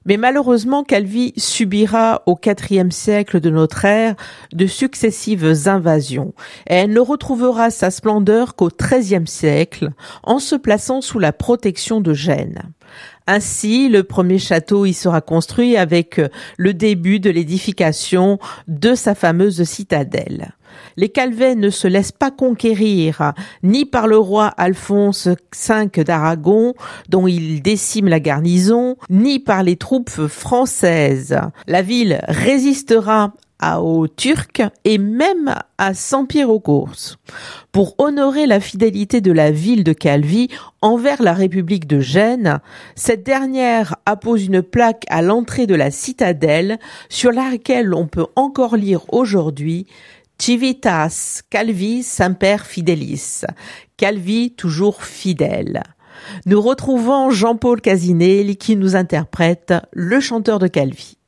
Mais malheureusement, Calvi subira au IVe siècle de notre ère de successives invasions et elle ne retrouvera sa splendeur qu'au XIIIe siècle en se plaçant sous la protection de Gênes. Ainsi, le premier château y sera construit avec le début de l'édification de sa fameuse citadelle. Les Calvets ne se laissent pas conquérir ni par le roi Alphonse V d'Aragon, dont ils déciment la garnison, ni par les troupes françaises. La ville résistera aux Turcs et même à Sampierre-aux-Courses. Pour honorer la fidélité de la ville de Calvi envers la République de Gênes, cette dernière appose une plaque à l'entrée de la citadelle sur laquelle on peut encore lire aujourd'hui Civitas Calvi semper fidelis. Calvi toujours fidèle. Nous retrouvons Jean-Paul Casinelli qui nous interprète Le chanteur de Calvi.